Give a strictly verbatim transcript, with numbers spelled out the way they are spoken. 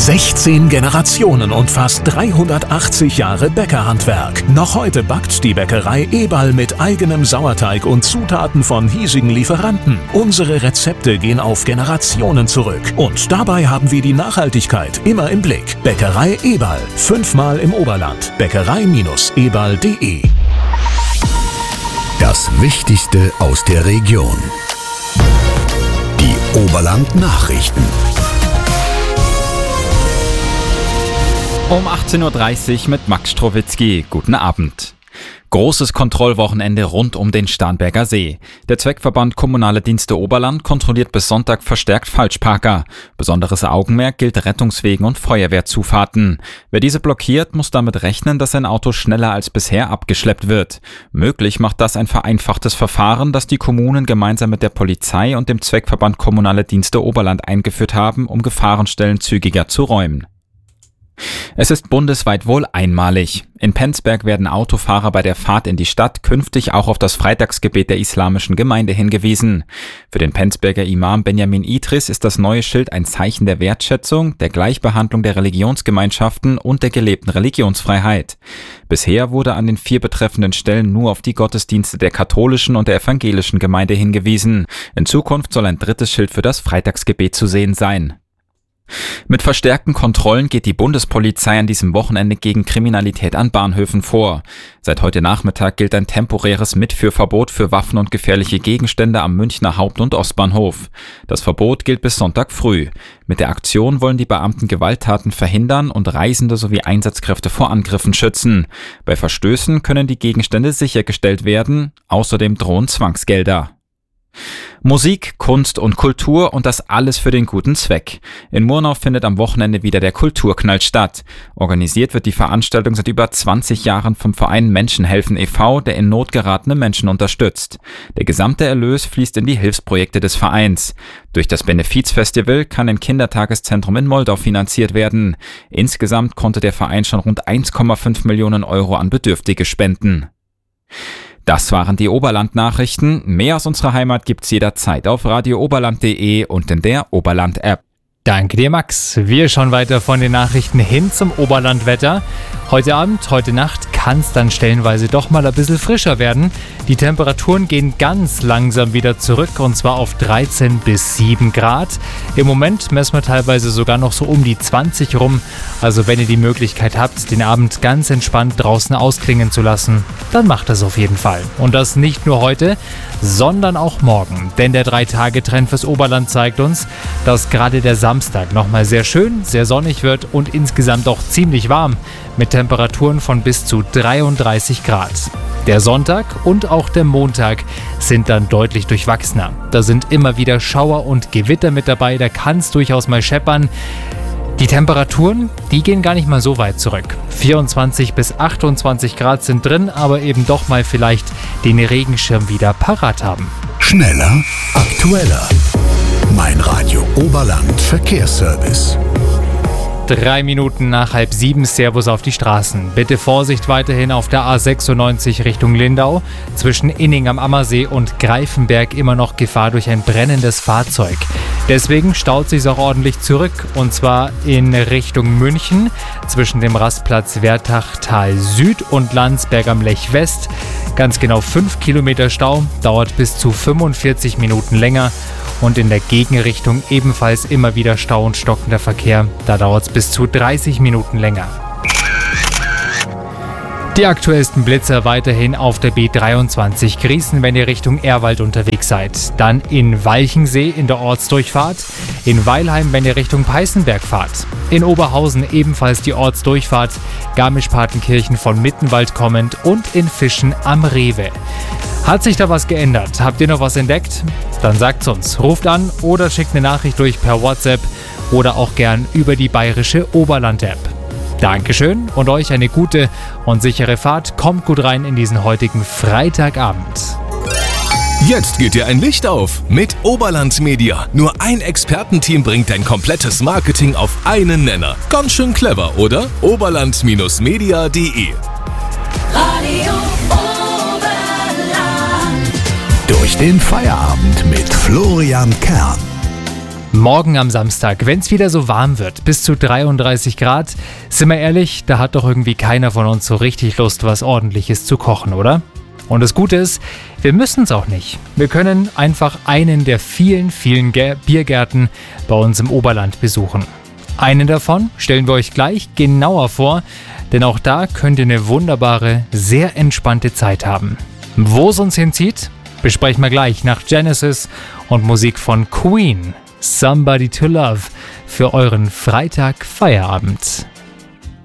sechzehn Generationen und fast dreihundertachtzig Jahre Bäckerhandwerk. Noch heute backt die Bäckerei Eberl mit eigenem Sauerteig und Zutaten von hiesigen Lieferanten. Unsere Rezepte gehen auf Generationen zurück. Und dabei haben wir die Nachhaltigkeit immer im Blick. Bäckerei Eberl. Fünfmal im Oberland. Bäckerei Eberl punkt de. Das Wichtigste aus der Region. Die Oberland-Nachrichten. Um achtzehn Uhr dreißig mit Max Strowitzki. Guten Abend. Großes Kontrollwochenende rund um den Starnberger See. Der Zweckverband Kommunale Dienste Oberland kontrolliert bis Sonntag verstärkt Falschparker. Besonderes Augenmerk gilt Rettungswegen und Feuerwehrzufahrten. Wer diese blockiert, muss damit rechnen, dass sein Auto schneller als bisher abgeschleppt wird. Möglich macht das ein vereinfachtes Verfahren, das die Kommunen gemeinsam mit der Polizei und dem Zweckverband Kommunale Dienste Oberland eingeführt haben, um Gefahrenstellen zügiger zu räumen. Es ist bundesweit wohl einmalig. In Penzberg werden Autofahrer bei der Fahrt in die Stadt künftig auch auf das Freitagsgebet der islamischen Gemeinde hingewiesen. Für den Penzberger Imam Benjamin Idris ist das neue Schild ein Zeichen der Wertschätzung, der Gleichbehandlung der Religionsgemeinschaften und der gelebten Religionsfreiheit. Bisher wurde an den vier betreffenden Stellen nur auf die Gottesdienste der katholischen und der evangelischen Gemeinde hingewiesen. In Zukunft soll ein drittes Schild für das Freitagsgebet zu sehen sein. Mit verstärkten Kontrollen geht die Bundespolizei an diesem Wochenende gegen Kriminalität an Bahnhöfen vor. Seit heute Nachmittag gilt ein temporäres Mitführverbot für Waffen und gefährliche Gegenstände am Münchner Haupt- und Ostbahnhof. Das Verbot gilt bis Sonntag früh. Mit der Aktion wollen die Beamten Gewalttaten verhindern und Reisende sowie Einsatzkräfte vor Angriffen schützen. Bei Verstößen können die Gegenstände sichergestellt werden. Außerdem drohen Zwangsgelder. Musik, Kunst und Kultur und das alles für den guten Zweck. In Murnau findet am Wochenende wieder der Kulturknall statt. Organisiert wird die Veranstaltung seit über zwanzig Jahren vom Verein Menschenhelfen e V, der in Not geratene Menschen unterstützt. Der gesamte Erlös fließt in die Hilfsprojekte des Vereins. Durch das Benefizfestival kann ein Kindertageszentrum in Moldau finanziert werden. Insgesamt konnte der Verein schon rund eins Komma fünf Millionen Euro an Bedürftige spenden. Das waren die Oberland-Nachrichten. Mehr aus unserer Heimat gibt's jederzeit auf radio oberland punkt de und in der Oberland-App. Danke dir, Max. Wir schauen weiter von den Nachrichten hin zum Oberlandwetter. Heute Abend, heute Nacht kann es dann stellenweise doch mal ein bisschen frischer werden. Die Temperaturen gehen ganz langsam wieder zurück und zwar auf dreizehn bis sieben Grad. Im Moment messen wir teilweise sogar noch so um die zwanzig rum. Also wenn ihr die Möglichkeit habt, den Abend ganz entspannt draußen ausklingen zu lassen, dann macht das auf jeden Fall. Und das nicht nur heute, sondern auch morgen. Denn der drei-Tage-Trend fürs Oberland zeigt uns, dass gerade der Samstag nochmal sehr schön, sehr sonnig wird und insgesamt auch ziemlich warm mit Temperaturen von bis zu dreiunddreißig Grad. Der Sonntag und auch der Montag sind dann deutlich durchwachsener. Da sind immer wieder Schauer und Gewitter mit dabei, da kann es durchaus mal scheppern. Die Temperaturen, die gehen gar nicht mal so weit zurück. vierundzwanzig bis achtundzwanzig Grad sind drin, aber eben doch mal vielleicht den Regenschirm wieder parat haben. Schneller, aktueller. Mein Radio Oberland Verkehrsservice. Drei Minuten nach halb sieben, Servus auf die Straßen. Bitte Vorsicht weiterhin auf der A sechsundneunzig Richtung Lindau. Zwischen Inning am Ammersee und Greifenberg immer noch Gefahr durch ein brennendes Fahrzeug. Deswegen staut sich auch ordentlich zurück und zwar in Richtung München zwischen dem Rastplatz Wertachtal Süd und Landsberg am Lech West. Ganz genau fünf Kilometer Stau, dauert bis zu fünfundvierzig Minuten länger. Und in der Gegenrichtung ebenfalls immer wieder Stau und stockender Verkehr. Da dauert es bis zu dreißig Minuten länger. Die aktuellsten Blitzer weiterhin auf der B dreiundzwanzig Griesen, wenn ihr Richtung Ehrwald unterwegs seid. Dann in Walchensee in der Ortsdurchfahrt. In Weilheim, wenn ihr Richtung Peißenberg fahrt. In Oberhausen ebenfalls die Ortsdurchfahrt. Garmisch-Partenkirchen von Mittenwald kommend und in Fischen am Rewe. Hat sich da was geändert? Habt ihr noch was entdeckt? Dann sagt's uns. Ruft an oder schickt eine Nachricht durch per WhatsApp oder auch gern über die bayerische Oberland-App. Dankeschön und euch eine gute und sichere Fahrt. Kommt gut rein in diesen heutigen Freitagabend. Jetzt geht dir ein Licht auf mit Oberland Media. Nur ein Expertenteam bringt dein komplettes Marketing auf einen Nenner. Ganz schön clever, oder? oberland Media punkt de Radio Oberland. Durch den Feierabend mit Florian Kern. Morgen am Samstag, wenn es wieder so warm wird, bis zu dreiunddreißig Grad, sind wir ehrlich, da hat doch irgendwie keiner von uns so richtig Lust, was Ordentliches zu kochen, oder? Und das Gute ist, wir müssen es auch nicht. Wir können einfach einen der vielen, vielen Ge- Biergärten bei uns im Oberland besuchen. Einen davon stellen wir euch gleich genauer vor, denn auch da könnt ihr eine wunderbare, sehr entspannte Zeit haben. Wo es uns hinzieht, besprechen wir gleich nach Genesis und Musik von Queen. Somebody to Love für euren Freitag-Feierabend.